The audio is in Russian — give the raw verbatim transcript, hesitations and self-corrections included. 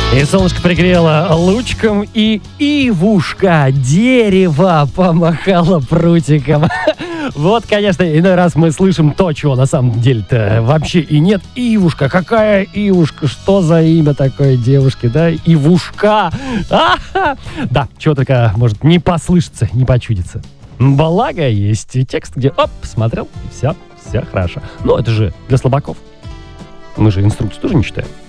И солнышко пригрело лучком, и ивушка, дерево, помахало прутиком. Вот, конечно, иной раз мы слышим то, чего на самом деле-то вообще и нет. Ивушка, какая Ивушка? Что за имя такое девушки, да? Ивушка. А-ха! Да, чего только может не послышаться, не почудиться. Благо, есть текст, где, оп, смотрел, и все, все хорошо. Но это же для слабаков. Мы же инструкцию тоже не читаем.